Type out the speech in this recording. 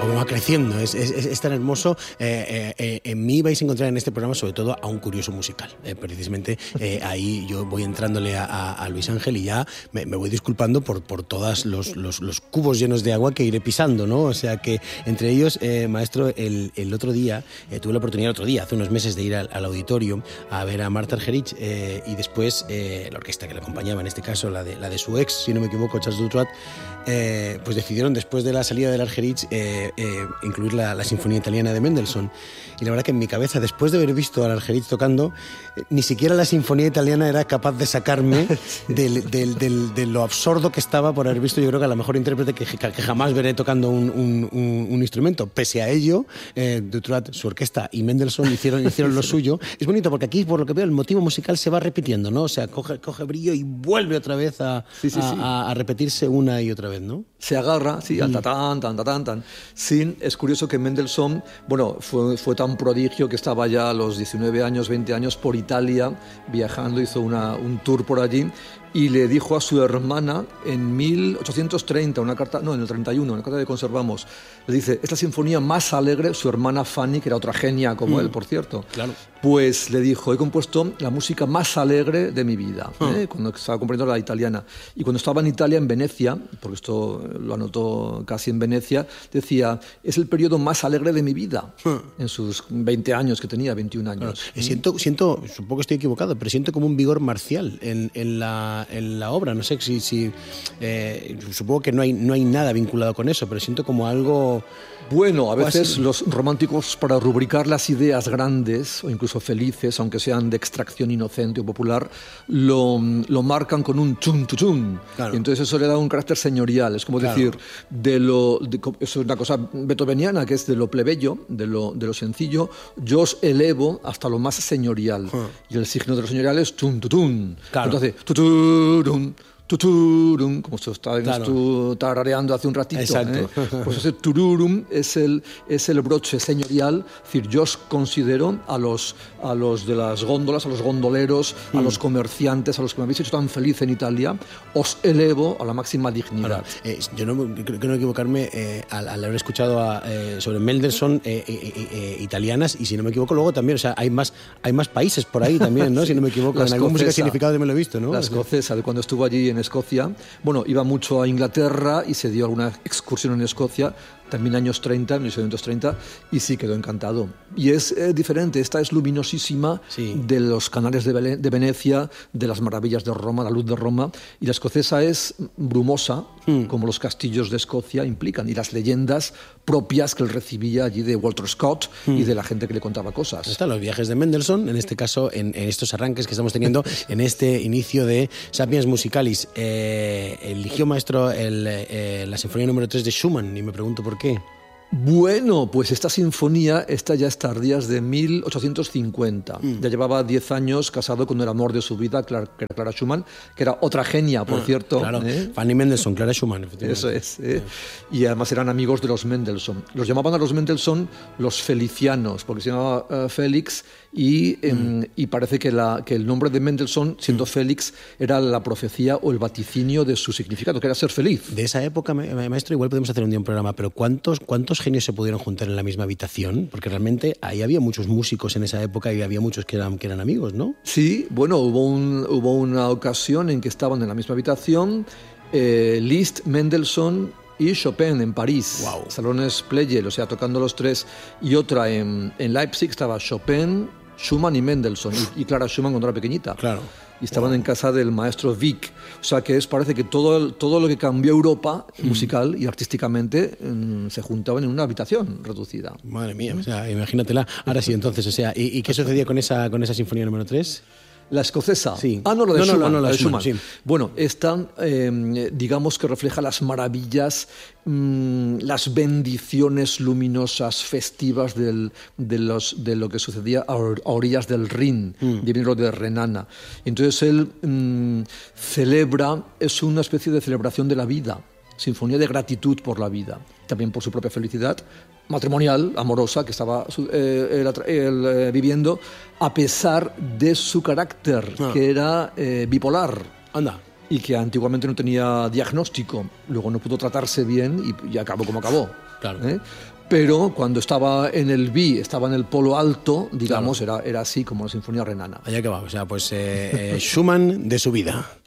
cómo va creciendo, es tan hermoso. En mí vais a encontrar en este programa sobre todo a un curioso musical. Precisamente ahí yo voy entrándole a Luis Ángel y ya me voy disculpando por todos los cubos llenos de agua que iré pisando, ¿no? O sea que entre ellos, maestro, el otro día, tuve la oportunidad hace unos meses de ir al auditorio a ver a Marta Argerich y después la orquesta que la acompañaba, en este caso la de su ex, si no me equivoco, Charles Dutroit, pues decidieron después de la salida del Argerich incluir la Sinfonía Italiana de Mendelssohn. Y la verdad que en mi cabeza, después de haber visto al Argerich tocando, ni siquiera la Sinfonía Italiana era capaz de sacarme de lo absurdo que estaba por haber visto, yo creo que a la mejor intérprete que jamás veré tocando un instrumento. Pese a ello, Dutroit, su orquesta y Mendelssohn hicieron lo suyo. Es bonito porque aquí, por lo que veo, el motivo musical se va repitiendo, ¿no? O sea, coge brillo y vuelve otra vez a repetirse una y otra vez, ¿no? Se agarra, sí, al tatán, tan. Sí, es curioso que Mendelssohn, bueno, fue tan prodigio que estaba ya a los 19 años, 20 años por Italia, viajando, hizo un tour por allí, y le dijo a su hermana en 1830, en el 31, una carta que conservamos, le dice, esta sinfonía más alegre, su hermana Fanny, que era otra genia como él, por cierto, claro, pues le dijo, he compuesto la música más alegre de mi vida, cuando estaba componiendo la italiana. Y cuando estaba en Italia, en Venecia, porque esto lo anotó casi en Venecia, decía, es el periodo más alegre de mi vida, en sus 20 años que tenía, 21 años. Siento, supongo que estoy equivocado, pero siento como un vigor marcial en la obra. No sé si supongo que no hay nada vinculado con eso, pero siento como algo... Bueno, a veces los románticos, para rubricar las ideas grandes o incluso felices, aunque sean de extracción inocente o popular, lo marcan con un chun, chun, chun. Claro. Y entonces eso le da un carácter señorial. Es como decir, eso es una cosa beethoveniana, que es de lo plebeyo, de lo sencillo, yo os elevo hasta lo más señorial. Y el signo de lo señorial es chun, tutun. Claro. Entonces, tuturum, tuturum, como se está tarareando hace un ratito. Exacto. Pues ese tururum es el broche señorial. Es decir, yo os considero a los de las góndolas, a los gondoleros, a los comerciantes, a los que me habéis hecho tan feliz en Italia, os elevo a la máxima dignidad. Ahora, yo creo que no equivocarme al haber escuchado sobre Mendelssohn italianas, y si no me equivoco luego también, o sea, hay más países por ahí también, ¿no? Sí. Si no me equivoco, en algún música significado también lo he visto, ¿no? La escocesa, cuando estuvo allí en Escocia, bueno, iba mucho a Inglaterra y se dio alguna excursión en Escocia, también años 30, 1930, y sí quedó encantado. Y es diferente, esta es luminosísima, de los canales de Venecia, de las maravillas de Roma, la luz de Roma, y la escocesa es brumosa, como los castillos de Escocia implican, y las leyendas propias que él recibía allí de Walter Scott y de la gente que le contaba cosas. Están los viajes de Mendelssohn, en este caso, en estos arranques que estamos teniendo, en este inicio de Sapiens Musicalis. Eligió, maestro, la Sinfonía número 3 de Schumann, y me pregunto por qué. Bueno, pues esta sinfonía ya es tardía, de 1850. Ya llevaba 10 años casado con el amor de su vida, que era Clara Schumann, que era otra genia, por cierto. Claro, Fanny Mendelssohn, Clara Schumann, efectivamente. Eso es. Y además eran amigos de los Mendelssohn. Los llamaban a los Mendelssohn los felicianos, porque se llamaba Félix, y parece que el nombre de Mendelssohn, siendo Félix, era la profecía o el vaticinio de su significado, que era ser feliz. De esa época, maestro, igual podemos hacer un día un programa, pero ¿cuántos genios se pudieron juntar en la misma habitación? Porque realmente ahí había muchos músicos en esa época y había muchos que eran amigos, ¿no? Sí, bueno, hubo una ocasión en que estaban en la misma habitación Liszt, Mendelssohn y Chopin en París. Wow. Salones Pleyel, o sea, tocando los tres. Y otra en Leipzig estaba Chopin, Schumann y Mendelssohn. Y Clara Schumann cuando era pequeñita. Claro. Y estaban en casa del maestro Wieck. O sea que parece que todo lo que cambió Europa musical y artísticamente se juntaban en una habitación reducida. Madre mía, o sea, imagínatela. Ahora sí, entonces, o sea, ¿y qué sucedía con esa sinfonía número 3? La escocesa. Sí. No, la de Schumann. No, la de Schumann. Sí. Bueno, esta, digamos que refleja las maravillas, las bendiciones luminosas, festivas de lo que sucedía a orillas del Rin, divino de Renana. Entonces él celebra, es una especie de celebración de la vida, sinfonía de gratitud por la vida, también por su propia felicidad matrimonial, amorosa, que estaba él viviendo, a pesar de su carácter, que era bipolar. Anda. Y que antiguamente no tenía diagnóstico. Luego no pudo tratarse bien y acabó como acabó. Claro. Pero cuando estaba en el B, estaba en el polo alto, digamos, era así como la Sinfonía Renana. Allá que va, o sea, pues Schumann de su vida.